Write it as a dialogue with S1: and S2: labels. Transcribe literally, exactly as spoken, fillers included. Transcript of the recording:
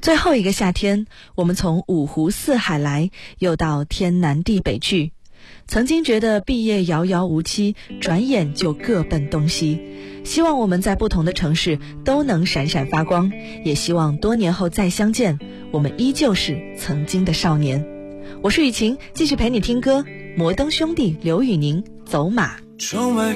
S1: 最后一个夏天，我们从五湖四海来，又到天南地北去。曾经觉得毕业遥遥无期，转眼就各奔东西。希望我们在不同的城市都能闪闪发光，也希望多年后再相见，我们依旧是曾经的少年。我是雨晴，继续陪你听歌。摩登兄弟刘宇宁，走马。